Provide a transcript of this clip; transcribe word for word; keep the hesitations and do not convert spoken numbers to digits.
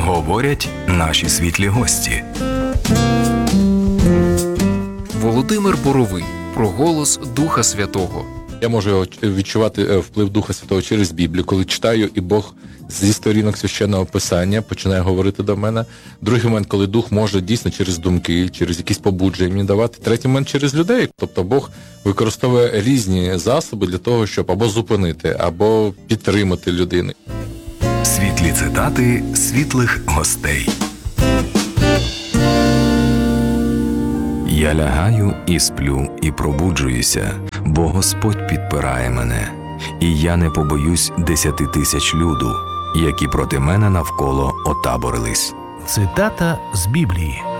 Говорять наші світлі гості. Володимир Боровий про голос Духа Святого. Я можу відчувати вплив Духа Святого через Біблію, коли читаю, і Бог зі сторінок Священного Писання починає говорити до мене. Другий момент, коли Дух може дійсно через думки, через якісь побудження мені давати. Третій момент через людей. Тобто Бог використовує різні засоби для того, щоб або зупинити, або підтримати людину. Світлі цитати світлих гостей. Я лягаю і сплю, і пробуджуюся, бо Господь підпирає мене, і я не побоюсь десяти тисяч люду, які проти мене навколо отаборились. Цитата з Біблії.